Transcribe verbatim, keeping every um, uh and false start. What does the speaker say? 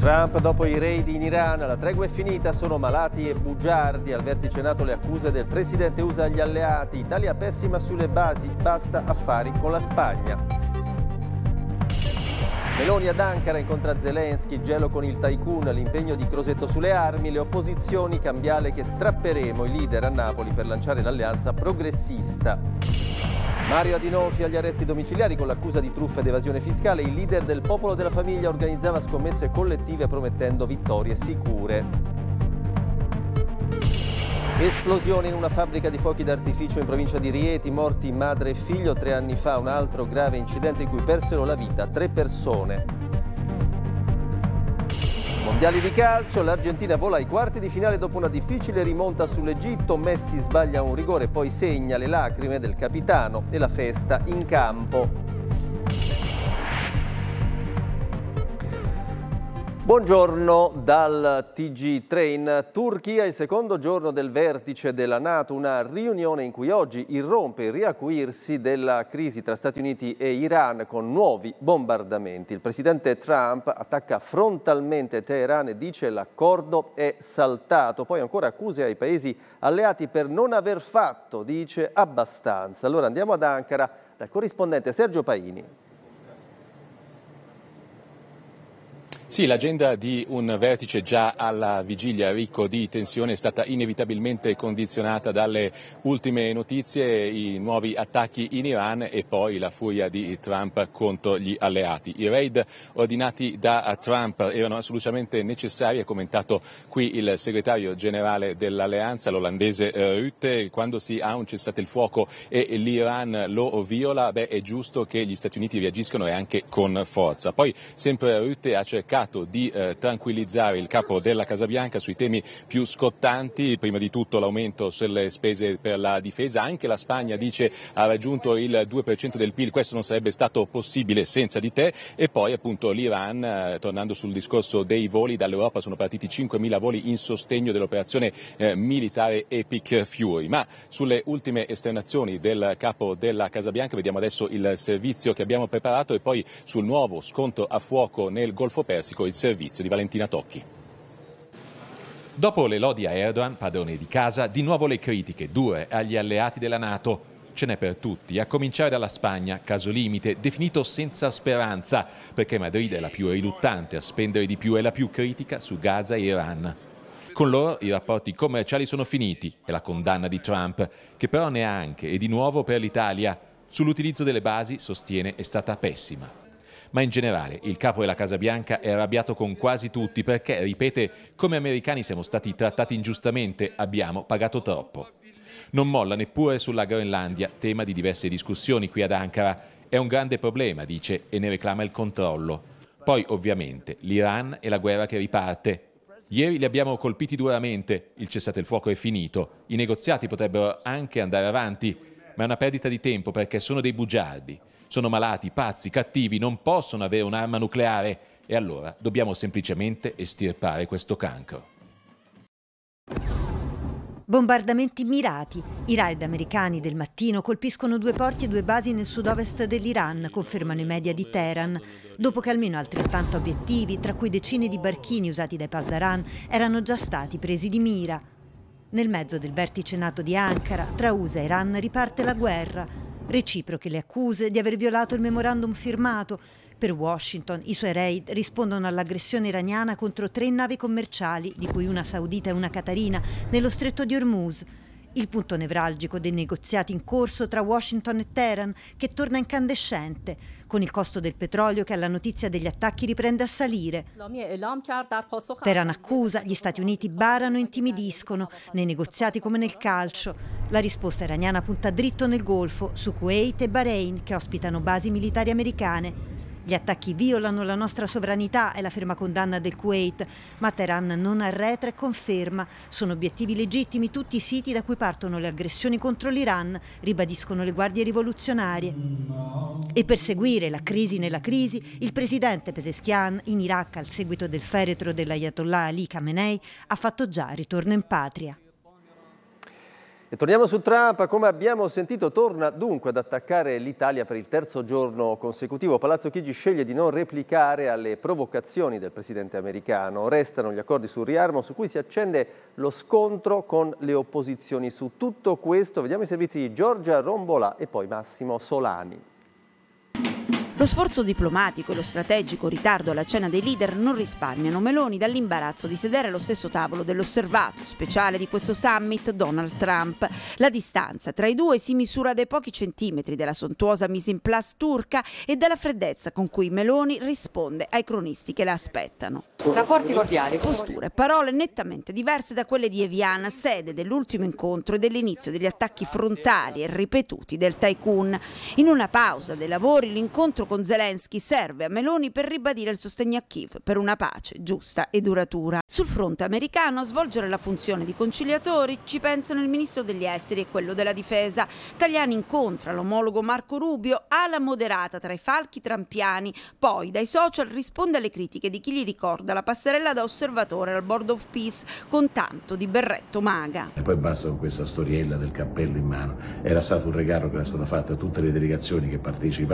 Trump dopo i raid in Iran, la tregua è finita, sono malati e bugiardi. Al vertice NATO le accuse del presidente U S A agli alleati. Italia pessima sulle basi, basta affari con la Spagna. Meloni ad Ankara incontra Zelensky, gelo con il tycoon, l'impegno di Crosetto sulle armi, le opposizioni, cambiale che strapperemo, i leader a Napoli per lanciare l'alleanza progressista. Mario Adinolfi agli arresti domiciliari con l'accusa di truffa ed evasione fiscale. Il leader del Popolo della Famiglia organizzava scommesse collettive promettendo vittorie sicure. Esplosione in una fabbrica di fuochi d'artificio in provincia di Rieti, morti madre e figlio. Tre anni fa un altro grave incidente in cui persero la vita tre persone. Mondiali di calcio, l'Argentina vola ai quarti di finale dopo una difficile rimonta sull'Egitto. Messi sbaglia un rigore, poi segna, le lacrime del capitano e la festa in campo. Buongiorno dal T G Train. Turchia, il secondo giorno del vertice della NATO, una riunione in cui oggi irrompe il riacuirsi della crisi tra Stati Uniti e Iran con nuovi bombardamenti. Il presidente Trump attacca frontalmente Teheran e dice l'accordo è saltato. Poi ancora accuse ai paesi alleati per non aver fatto, dice, abbastanza. Allora andiamo ad Ankara dal corrispondente Sergio Paini. Sì, l'agenda di un vertice già alla vigilia ricco di tensione è stata inevitabilmente condizionata dalle ultime notizie, i nuovi attacchi in Iran e poi la furia di Trump contro gli alleati. I raid ordinati da Trump erano assolutamente necessari, ha commentato qui il segretario generale dell'alleanza, l'olandese Rutte. Quando si ha un cessate-il-fuoco e l'Iran lo viola, beh, è giusto che gli Stati Uniti reagiscano e anche con forza. Poi sempre Rutte ha cercato di eh, tranquillizzare il capo della Casa Bianca sui temi più scottanti, prima di tutto l'aumento sulle spese per la difesa. Anche la Spagna, dice, ha raggiunto il due per cento del P I L, questo non sarebbe stato possibile senza di te. E poi appunto l'Iran, eh, tornando sul discorso dei voli, dall'Europa sono partiti cinquemila voli in sostegno dell'operazione eh, militare Epic Fury. Ma sulle ultime esternazioni del capo della Casa Bianca vediamo adesso il servizio che abbiamo preparato e poi sul nuovo scontro a fuoco nel Golfo Persico il servizio di Valentina Tocchi. Dopo le lodi a Erdogan, padrone di casa, di nuovo le critiche dure agli alleati della NATO. Ce n'è per tutti, a cominciare dalla Spagna, caso limite, definito senza speranza, perché Madrid è la più riluttante a spendere di più e la più critica su Gaza e Iran. Con loro i rapporti commerciali sono finiti e la condanna di Trump, che però neanche e di nuovo per l'Italia, sull'utilizzo delle basi, sostiene, è stata pessima. Ma in generale il capo della Casa Bianca è arrabbiato con quasi tutti perché, ripete, come americani siamo stati trattati ingiustamente, abbiamo pagato troppo. Non molla neppure sulla Groenlandia, tema di diverse discussioni qui ad Ankara. È un grande problema, dice, e ne reclama il controllo. Poi, ovviamente, l'Iran e la guerra che riparte. Ieri li abbiamo colpiti duramente, il cessate-il-fuoco è finito, i negoziati potrebbero anche andare avanti, ma è una perdita di tempo perché sono dei bugiardi. Sono malati, pazzi, cattivi, non possono avere un'arma nucleare e allora dobbiamo semplicemente estirpare questo cancro. Bombardamenti mirati. I raid americani del mattino colpiscono due porti e due basi nel sud-ovest dell'Iran, confermano i media di Teheran, dopo che almeno altrettanto obiettivi, tra cui decine di barchini usati dai Pasdaran, erano già stati presi di mira. Nel mezzo del vertice NATO di Ankara, tra U S A e Iran riparte la guerra. Reciproche le accuse di aver violato il memorandum firmato. Per Washington i suoi raid rispondono all'aggressione iraniana contro tre navi commerciali, di cui una saudita e una qatarina, nello stretto di Hormuz. Il punto nevralgico dei negoziati in corso tra Washington e Teheran, che torna incandescente, con il costo del petrolio che alla notizia degli attacchi riprende a salire. Teheran accusa, gli Stati Uniti barano e intimidiscono, nei negoziati come nel calcio. La risposta iraniana punta dritto nel Golfo, su Kuwait e Bahrain, che ospitano basi militari americane. Gli attacchi violano la nostra sovranità, è la ferma condanna del Kuwait, ma Teheran non arretra e conferma. Sono obiettivi legittimi tutti i siti da cui partono le aggressioni contro l'Iran, ribadiscono le guardie rivoluzionarie. E per seguire la crisi nella crisi, il presidente Pezeshkian in Iraq, al seguito del feretro dell'Ayatollah Ali Khamenei, ha fatto già ritorno in patria. E torniamo su Trump, come abbiamo sentito torna dunque ad attaccare l'Italia per il terzo giorno consecutivo. Palazzo Chigi sceglie di non replicare alle provocazioni del presidente americano. Restano gli accordi sul riarmo su cui si accende lo scontro con le opposizioni. Su tutto questo vediamo i servizi di Giorgia Rombolà e poi Massimo Solani. Lo sforzo diplomatico e lo strategico ritardo alla cena dei leader non risparmiano Meloni dall'imbarazzo di sedere allo stesso tavolo dell'osservato speciale di questo summit, Donald Trump. La distanza tra i due si misura dai pochi centimetri della sontuosa mise en place turca e dalla freddezza con cui Meloni risponde ai cronisti che la aspettano. Rapporti cordiali. Posture, parole nettamente diverse da quelle di Evian, sede dell'ultimo incontro e dell'inizio degli attacchi frontali e ripetuti del tycoon. In una pausa dei lavori, l'incontro con Zelensky serve a Meloni per ribadire il sostegno a Kiev per una pace giusta e duratura. Sul fronte americano a svolgere la funzione di conciliatori ci pensano il ministro degli esteri e quello della difesa. Tajani incontra l'omologo Marco Rubio, ala moderata tra i falchi trampiani, poi dai social risponde alle critiche di chi gli ricorda la passerella da osservatore al Board of Peace con tanto di berretto maga. E poi basta con questa storiella del cappello in mano. Era stato un regalo che era stato fatto a tutte le delegazioni che partecipano.